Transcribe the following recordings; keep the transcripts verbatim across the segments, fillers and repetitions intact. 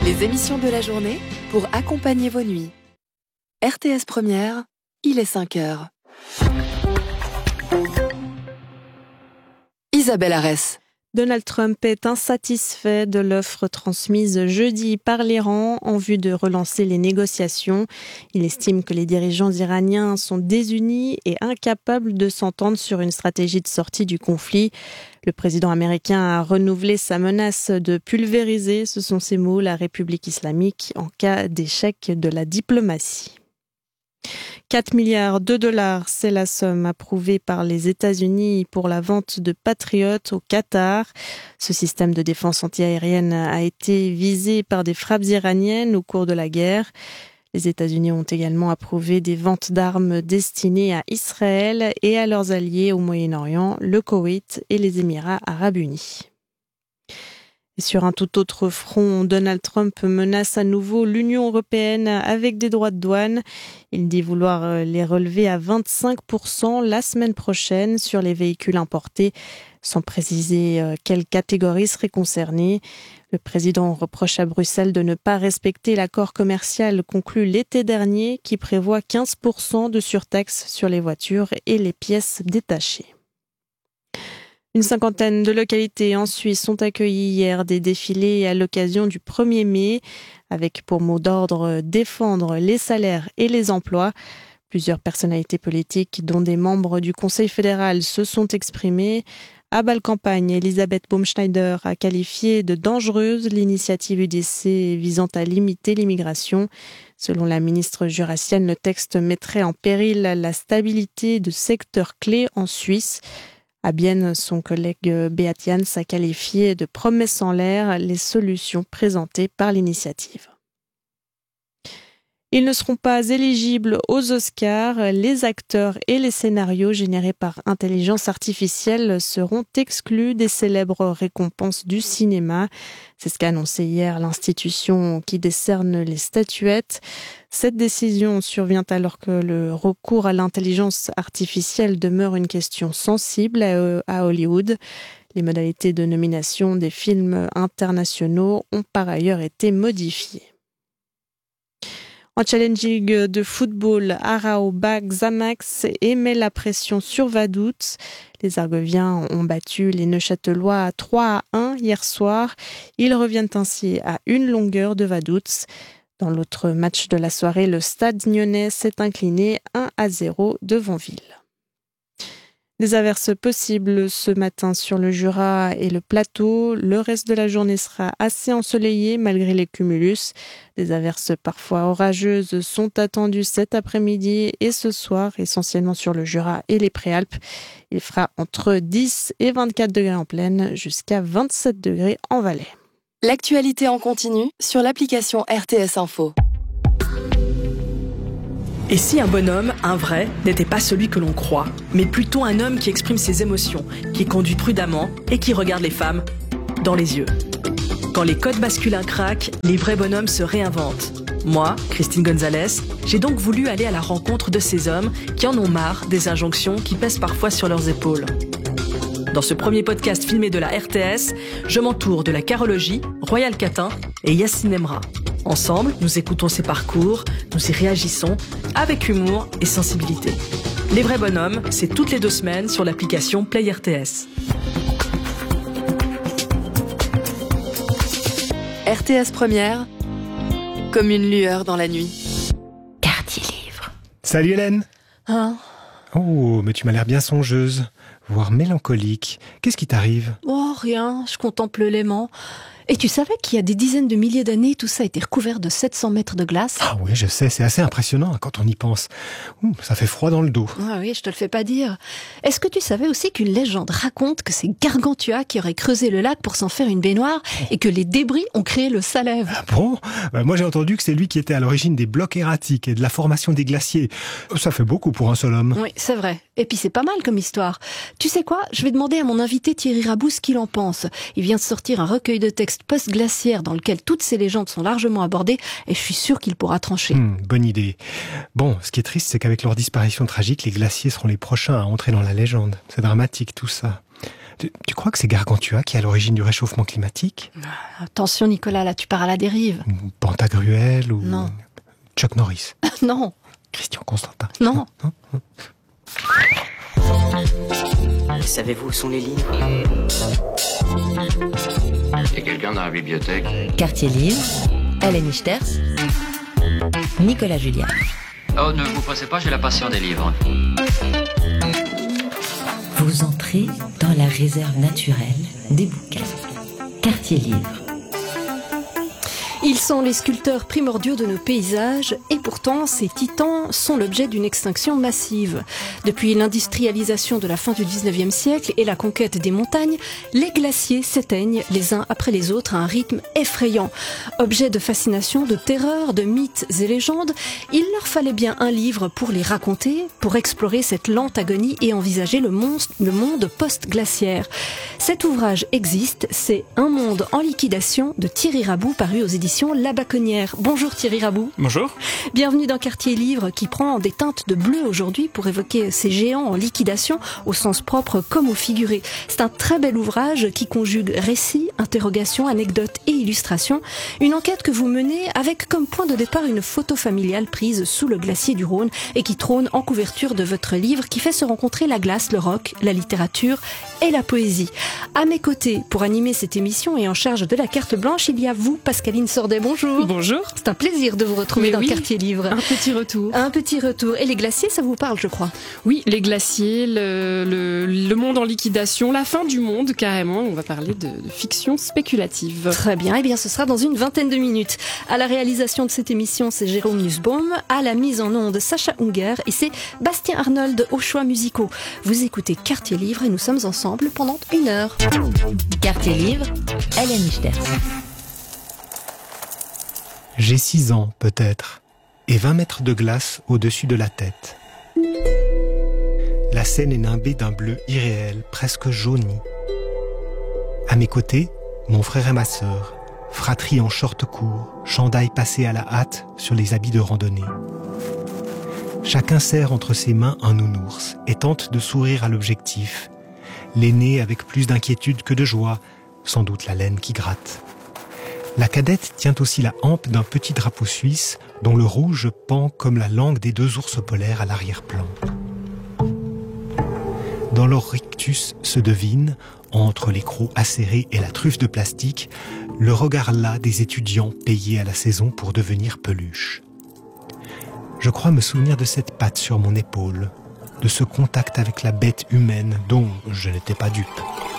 Les émissions de la journée pour accompagner vos nuits. R T S Première, il est cinq heures. Isabelle Arès. Donald Trump est insatisfait de l'offre transmise jeudi par l'Iran en vue de relancer les négociations. Il estime que les dirigeants iraniens sont désunis et incapables de s'entendre sur une stratégie de sortie du conflit. Le président américain a renouvelé sa menace de pulvériser, ce sont ses mots, la République islamique en cas d'échec de la diplomatie. quatre milliards de dollars, c'est la somme approuvée par les États-Unis pour la vente de Patriot au Qatar. Ce système de défense antiaérienne a été visé par des frappes iraniennes au cours de la guerre. Les États-Unis ont également approuvé des ventes d'armes destinées à Israël et à leurs alliés au Moyen-Orient, le Koweït et les Émirats arabes unis. Et sur un tout autre front, Donald Trump menace à nouveau l'Union européenne avec des droits de douane. Il dit vouloir les relever à vingt-cinq pour cent la semaine prochaine sur les véhicules importés, sans préciser quelle catégorie serait concernée. Le président reproche à Bruxelles de ne pas respecter l'accord commercial conclu l'été dernier qui prévoit quinze pour cent de surtaxe sur les voitures et les pièces détachées. Une cinquantaine de localités en Suisse ont accueilli hier des défilés à l'occasion du premier mai, avec pour mot d'ordre « défendre les salaires et les emplois ». Plusieurs personnalités politiques, dont des membres du Conseil fédéral, se sont exprimées. À Bâle-Campagne, Elisabeth Baumschneider a qualifié de dangereuse l'initiative U D C visant à limiter l'immigration. Selon la ministre jurassienne, le texte mettrait en péril la stabilité de secteurs clés en Suisse. À Bienne, son collègue Beat Jans a qualifié de promesses en l'air les solutions présentées par l'initiative. Ils ne seront pas éligibles aux Oscars. Les acteurs et les scénarios générés par intelligence artificielle seront exclus des célèbres récompenses du cinéma. C'est ce qu'a annoncé hier l'institution qui décerne les statuettes. Cette décision survient alors que le recours à l'intelligence artificielle demeure une question sensible à Hollywood. Les modalités de nomination des films internationaux ont par ailleurs été modifiées. En challenging de football, Aarau bat Xamax et met la pression sur Vaduz. Les Argoviens ont battu les Neuchâtelois trois à un hier soir. Ils reviennent ainsi à une longueur de Vaduz. Dans l'autre match de la soirée, le Stade Nyonnais s'est incliné un à zéro devant Ville. Des averses possibles ce matin sur le Jura et le plateau. Le reste de la journée sera assez ensoleillé malgré les cumulus. Des averses parfois orageuses sont attendues cet après-midi et ce soir, essentiellement sur le Jura et les Préalpes. Il fera entre dix et vingt-quatre degrés en plaine, jusqu'à vingt-sept degrés en Valais. L'actualité en continu sur l'application R T S Info. Et si un bonhomme, un vrai, n'était pas celui que l'on croit, mais plutôt un homme qui exprime ses émotions, qui conduit prudemment et qui regarde les femmes dans les yeux. Quand les codes masculins craquent, les vrais bonhommes se réinventent. Moi, Christine Gonzalez, j'ai donc voulu aller à la rencontre de ces hommes qui en ont marre des injonctions qui pèsent parfois sur leurs épaules. Dans ce premier podcast filmé de la R T S, je m'entoure de la carologie, Royal Catin et Yacine Emra. Ensemble, nous écoutons ces parcours, nous y réagissons avec humour et sensibilité. Les vrais bonhommes, c'est toutes les deux semaines sur l'application Play R T S. R T S Première, comme une lueur dans la nuit. Quartier livre. Salut Hélène. Hein? Oh, mais tu m'as l'air bien songeuse, voire mélancolique. Qu'est-ce qui t'arrive? Oh, rien, je contemple l'aimant. Et tu savais qu'il y a des dizaines de milliers d'années, tout ça a été recouvert de sept cents mètres de glace? Ah oui, je sais, c'est assez impressionnant quand on y pense. Ouh, ça fait froid dans le dos. Ah oui, je te le fais pas dire. Est-ce que tu savais aussi qu'une légende raconte que c'est Gargantua qui aurait creusé le lac pour s'en faire une baignoire et que les débris ont créé le Salève? Ah bon? Bah, moi j'ai entendu que c'est lui qui était à l'origine des blocs erratiques et de la formation des glaciers. Ça fait beaucoup pour un seul homme. Oui, c'est vrai. Et puis c'est pas mal comme histoire. Tu sais quoi? Je vais demander à mon invité Thierry Rabou ce qu'il en pense. Il vient de sortir un recueil de textes post-glaciaires dans lequel toutes ces légendes sont largement abordées et je suis sûre qu'il pourra trancher. Mmh, bonne idée. Bon, ce qui est triste, c'est qu'avec leur disparition tragique, les glaciers seront les prochains à entrer dans la légende. C'est dramatique tout ça. Tu, tu crois que c'est Gargantua qui est à l'origine du réchauffement climatique? Attention Nicolas, là tu pars à la dérive. Ou Pantagruel ou Non. Chuck Norris? Non. Christian Constantin? Non. Non, non. Savez-vous où sont les livres? Il y a quelqu'un dans la bibliothèque? Quartier Livre, Hélène Ichters, Nicolas Julliard. Oh, ne vous pressez pas, j'ai la passion des livres. Vous entrez dans la réserve naturelle des bouquins. Quartier Livre. Ils sont les sculpteurs primordiaux de nos paysages et pourtant ces titans sont l'objet d'une extinction massive. Depuis l'industrialisation de la fin du dix-neuvième siècle et la conquête des montagnes, les glaciers s'éteignent les uns après les autres à un rythme effrayant. Objet de fascination, de terreur, de mythes et légendes, il leur fallait bien un livre pour les raconter, pour explorer cette lente agonie et envisager le monde, le monde post-glaciaire. Cet ouvrage existe, c'est Un monde en liquidation de Thierry Rabou, paru aux éditions La Baconnière. Bonjour Thierry Rabou. Bonjour. Bienvenue dans Quartier Livre qui prend des teintes de bleu aujourd'hui pour évoquer ces géants en liquidation au sens propre comme au figuré. C'est un très bel ouvrage qui conjugue récits, interrogations, anecdotes et illustrations. Une enquête que vous menez avec comme point de départ une photo familiale prise sous le glacier du Rhône et qui trône en couverture de votre livre qui fait se rencontrer la glace, le rock, la littérature et la poésie. À mes côtés, pour animer cette émission et en charge de la carte blanche, il y a vous, Pascaline Sordet. Bonjour. Bonjour. C'est un plaisir de vous retrouver Mais dans oui, Quartier Livre. Un petit retour. Un petit retour. Et les glaciers, ça vous parle, je crois? Oui, les glaciers, le, le, le monde en liquidation, la fin du monde, carrément. On va parler de, de fiction spéculative. Très bien. Eh bien, ce sera dans une vingtaine de minutes. À la réalisation de cette émission, c'est Jérôme Nussbaum. À la mise en onde, Sacha Unger. Et c'est Bastien Arnold aux choix musicaux. Vous écoutez Quartier Livre et nous sommes ensemble pendant une heure. Quartier Livre, Hélène Ichters. J'ai six ans, peut-être, et vingt mètres de glace au-dessus de la tête. La Seine est nimbée d'un bleu irréel, presque jauni. À mes côtés, mon frère et ma sœur, fratrie en short court, chandail passé à la hâte sur les habits de randonnée. Chacun serre entre ses mains un nounours et tente de sourire à l'objectif, l'aîné avec plus d'inquiétude que de joie, sans doute la laine qui gratte. La cadette tient aussi la hampe d'un petit drapeau suisse dont le rouge pend comme la langue des deux ours polaires à l'arrière-plan. Dans leur rictus se devine, entre les crocs acérés et la truffe de plastique, le regard las des étudiants payés à la saison pour devenir peluche. Je crois me souvenir de cette patte sur mon épaule, de ce contact avec la bête humaine dont je n'étais pas dupe.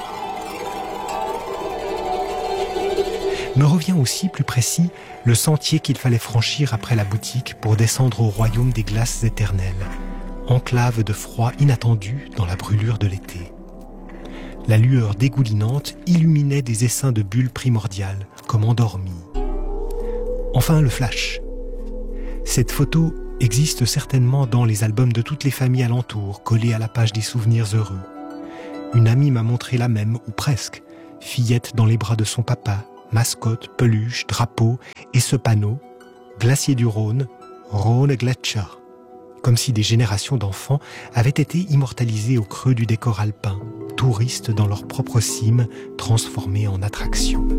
Me revient aussi, plus précis, le sentier qu'il fallait franchir après la boutique pour descendre au royaume des glaces éternelles, enclave de froid inattendu dans la brûlure de l'été. La lueur dégoulinante illuminait des essaims de bulles primordiales, comme endormies. Enfin, le flash. Cette photo existe certainement dans les albums de toutes les familles alentour, collés à la page des souvenirs heureux. Une amie m'a montré la même, ou presque, fillette dans les bras de son papa, mascotte, peluche, drapeau, et ce panneau, glacier du Rhône, Rhône Gletscher. Comme si des générations d'enfants avaient été immortalisés au creux du décor alpin, touristes dans leur propre cime, transformés en attraction.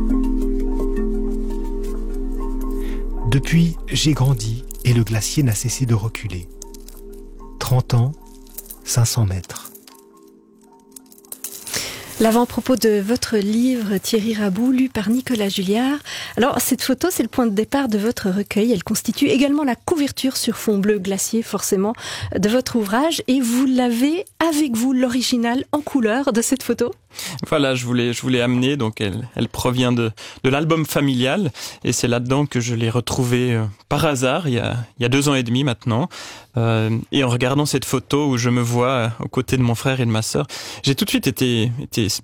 Depuis, j'ai grandi et le glacier n'a cessé de reculer. trente ans, cinq cents mètres. L'avant-propos de votre livre, Thierry Rabou, lu par Nicolas Julliard. Alors, cette photo, c'est le point de départ de votre recueil. Elle constitue également la couverture sur fond bleu glacier, forcément, de votre ouvrage. Et vous l'avez avec vous, l'original en couleur de cette photo? Voilà, je voulais, je voulais amener, donc elle, elle provient de, de l'album familial, et c'est là-dedans que je l'ai retrouvée euh, par hasard, il y a, il y a deux ans et demi maintenant, euh, et en regardant cette photo où je me vois euh, aux côtés de mon frère et de ma sœur, j'ai tout de suite été, été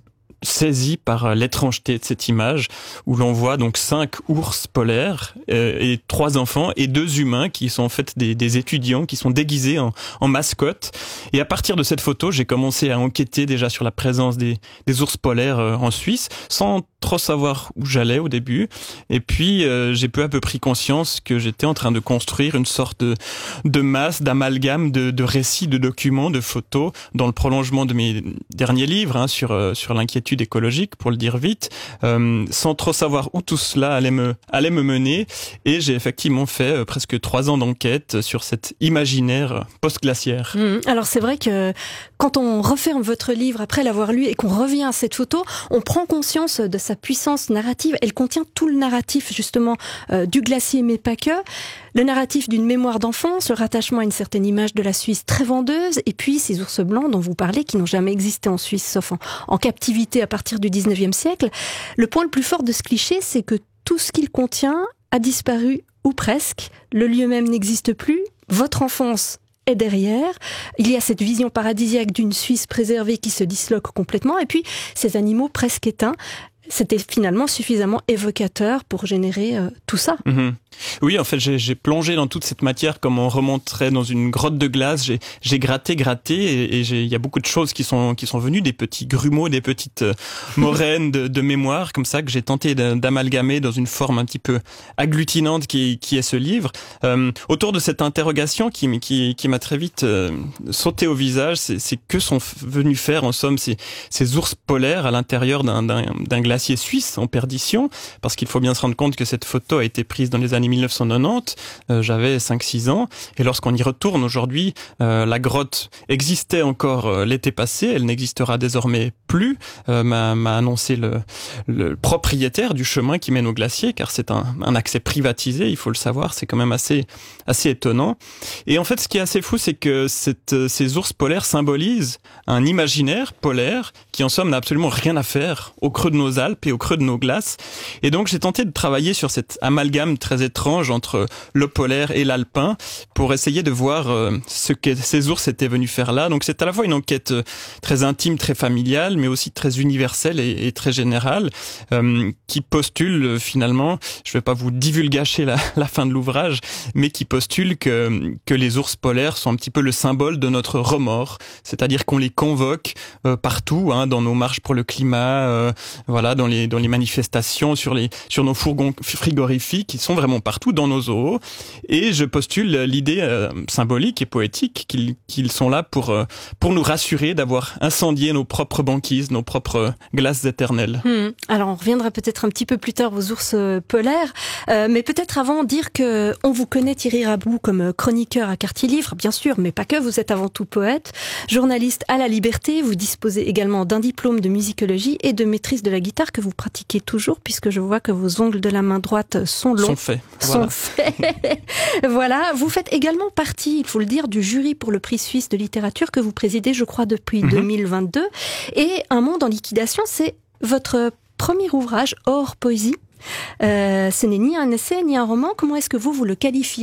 saisi par l'étrangeté de cette image où l'on voit donc cinq ours polaires euh, et trois enfants et deux humains qui sont en fait des, des étudiants qui sont déguisés en, en mascottes. Et à partir de cette photo, j'ai commencé à enquêter déjà sur la présence des, des ours polaires euh, en Suisse, sans trop savoir où j'allais au début. Et puis euh, j'ai peu à peu pris conscience que j'étais en train de construire une sorte de, de masse, d'amalgame de, de récits, de documents, de photos dans le prolongement de mes derniers livres hein, sur euh, sur l'inquiétude écologique, pour le dire vite, euh, sans trop savoir où tout cela allait me allait me mener. Et j'ai effectivement fait euh, presque trois ans d'enquête sur cet imaginaire post-glaciaire. Mmh. Alors c'est vrai que quand on referme votre livre après l'avoir lu et qu'on revient à cette photo, on prend conscience de sa puissance narrative. Elle contient tout le narratif justement euh, du glacier, mais pas que. Le narratif d'une mémoire d'enfance, le rattachement à une certaine image de la Suisse très vendeuse, et puis ces ours blancs dont vous parlez qui n'ont jamais existé en Suisse, sauf en, en captivité à partir du dix-neuvième siècle. Le point le plus fort de ce cliché, c'est que tout ce qu'il contient a disparu, ou presque. Le lieu même n'existe plus. Votre enfance est derrière. Il y a cette vision paradisiaque d'une Suisse préservée qui se disloque complètement, et puis ces animaux presque éteints. C'était finalement suffisamment évocateur pour générer euh, tout ça. Mmh. Oui, en fait, j'ai, j'ai plongé dans toute cette matière comme on remonterait dans une grotte de glace. J'ai, j'ai gratté, gratté, et, et j'ai, il y a beaucoup de choses qui sont qui sont venues, des petits grumeaux, des petites euh, moraines de, de mémoire comme ça que j'ai tenté d'amalgamer dans une forme un petit peu agglutinante qui, qui est ce livre. Euh, autour de cette interrogation qui qui, qui m'a très vite euh, sauté au visage, c'est, c'est que sont venus faire en somme ces ces ours polaires à l'intérieur d'un d'un, d'un glacier suisse en perdition, parce qu'il faut bien se rendre compte que cette photo a été prise dans les années mille neuf cent quatre-vingt-dix, euh, j'avais cinq six ans, et lorsqu'on y retourne aujourd'hui, euh, la grotte existait encore euh, l'été passé, elle n'existera désormais plus, euh, m'a, m'a annoncé le, le propriétaire du chemin qui mène au glacier, car c'est un, un accès privatisé, il faut le savoir, c'est quand même assez, assez étonnant. Et en fait, ce qui est assez fou, c'est que cette, ces ours polaires symbolisent un imaginaire polaire qui en somme n'a absolument rien à faire au creux de nos Alpes et au creux de nos glaces. Et donc j'ai tenté de travailler sur cet amalgame très étrange entre le polaire et l'alpin pour essayer de voir euh, ce que ces ours étaient venus faire là. Donc c'est à la fois une enquête euh, très intime, très familiale, mais aussi très universelle et, et très générale, euh, qui postule euh, finalement, je ne vais pas vous divulgacher la, la fin de l'ouvrage, mais qui postule que, que les ours polaires sont un petit peu le symbole de notre remords, c'est-à-dire qu'on les convoque euh, partout, hein, dans nos marches pour le climat, euh, voilà, dans les dans les manifestations, sur les sur nos fourgons frigorifiques, qui sont vraiment partout dans nos zoos. Et je postule l'idée euh, symbolique et poétique qu'ils qu'ils sont là pour euh, pour nous rassurer d'avoir incendié nos propres banquises, nos propres glaces éternelles. Mmh. Alors on reviendra peut-être un petit peu plus tard aux ours polaires, euh, mais peut-être avant dire que on vous connaît Thierry Rabou comme chroniqueur à Quartier Livre, bien sûr, mais pas que. Vous êtes avant tout poète, journaliste à La Liberté. Vous disposez également d'un diplôme de musicologie et de maîtrise de la guitare que vous pratiquez toujours, puisque je vois que vos ongles de la main droite sont longs. Sont faits. Sont Voilà. faits. Voilà. Vous faites également partie, il faut le dire, du jury pour le prix suisse de littérature que vous présidez, je crois, depuis mm-hmm. deux mille vingt-deux. Et Un monde en liquidation, c'est votre premier ouvrage hors poésie. Euh, ce n'est ni un essai, ni un roman. Comment est-ce que vous, vous le qualifieriez ?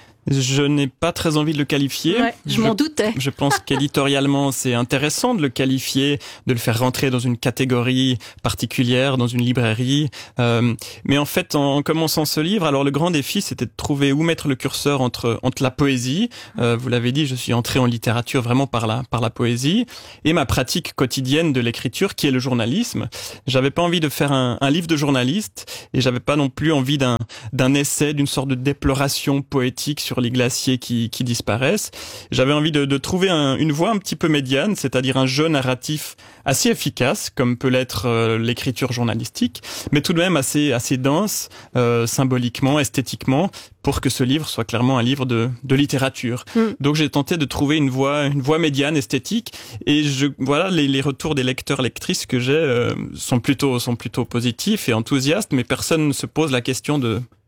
Je n'ai pas très envie de le qualifier. Ouais, je, je m'en doutais. Je pense qu'éditorialement, c'est intéressant de le qualifier, de le faire rentrer dans une catégorie particulière, dans une librairie. Euh, mais en fait, en, en commençant ce livre, alors le grand défi, c'était de trouver où mettre le curseur entre entre la poésie. Euh, vous l'avez dit, je suis entré en littérature vraiment par la par la poésie et ma pratique quotidienne de l'écriture, qui est le journalisme. J'avais pas envie de faire un, un livre de journaliste et j'avais pas non plus envie d'un d'un essai, d'une sorte de déploration poétique sur les glaciers qui, qui disparaissent. J'avais envie de, de trouver un, une voie un petit peu médiane, c'est-à-dire un jeu narratif assez efficace, comme peut l'être euh, l'écriture journalistique, mais tout de même assez, assez dense, euh, symboliquement, esthétiquement, pour que ce livre soit clairement un livre de, de littérature. Mm. Donc j'ai tenté de trouver une voie, une voie médiane, esthétique, et je, voilà, les, les retours des lecteurs, lectrices que j'ai euh, sont plutôt, sont plutôt positifs et enthousiastes, mais personne ne se pose la question de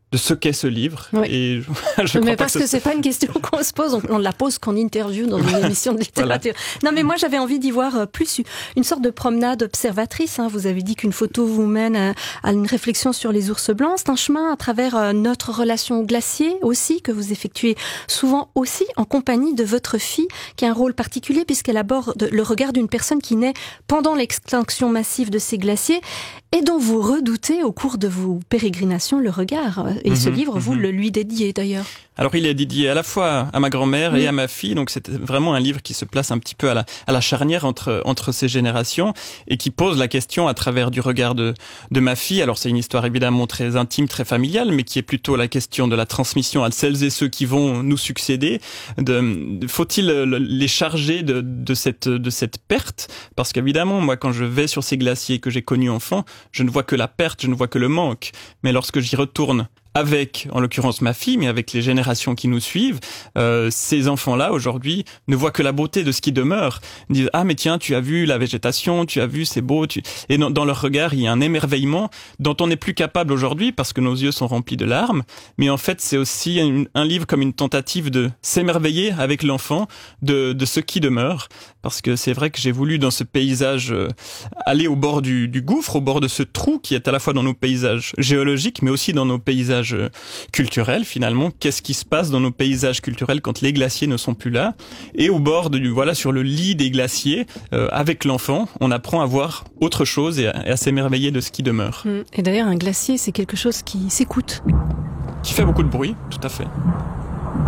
de ce qu'est ce livre. Oui. Et je, je mais crois parce pas que, que c'est pas une question qu'on se pose, on, on la pose qu'en interview dans une émission de littérature. Voilà. Non, mais moi j'avais envie d'y voir plus une sorte de promenade observatrice. Hein. Vous avez dit qu'une photo vous mène à, à une réflexion sur les ours blancs. C'est un chemin à travers notre relation au glacier aussi, que vous effectuez souvent aussi en compagnie de votre fille, qui a un rôle particulier puisqu'elle aborde le regard d'une personne qui naît pendant l'extinction massive de ces glaciers et dont vous redoutez au cours de vos pérégrinations le regard. Et mmh, ce livre, vous mmh. le lui dédiez d'ailleurs. Alors il est dédié à la fois à ma grand-mère mmh. et à ma fille, donc c'est vraiment un livre qui se place un petit peu à la, à la charnière entre, entre ces générations et qui pose la question à travers du regard de, de ma fille. Alors c'est une histoire évidemment très intime, très familiale, mais qui est plutôt la question de la transmission à celles et ceux qui vont nous succéder. De, de, faut-il les charger de, de, cette, de cette perte? Parce qu'évidemment, moi quand je vais sur ces glaciers que j'ai connus enfant, je ne vois que la perte, je ne vois que le manque. Mais lorsque j'y retourne avec, en l'occurrence ma fille, mais avec les générations qui nous suivent, euh, ces enfants-là, aujourd'hui, ne voient que la beauté de ce qui demeure. Ils disent « Ah, mais tiens, tu as vu la végétation, tu as vu, c'est beau. Tu... » Et dans, dans leur regard, il y a un émerveillement dont on n'est plus capable aujourd'hui parce que nos yeux sont remplis de larmes. Mais en fait, c'est aussi un, un livre comme une tentative de s'émerveiller avec l'enfant de, de ce qui demeure. Parce que c'est vrai que j'ai voulu, dans ce paysage, euh, aller au bord du, du gouffre, au bord de ce trou qui est à la fois dans nos paysages géologiques, mais aussi dans nos paysages culturels, finalement. Qu'est-ce qui se passe dans nos paysages culturels quand les glaciers ne sont plus là? Et au bord du, voilà, sur le lit des glaciers, euh, avec l'enfant, on apprend à voir autre chose et à, et à s'émerveiller de ce qui demeure. Et d'ailleurs, un glacier, c'est quelque chose qui s'écoute. Qui fait beaucoup de bruit, tout à fait.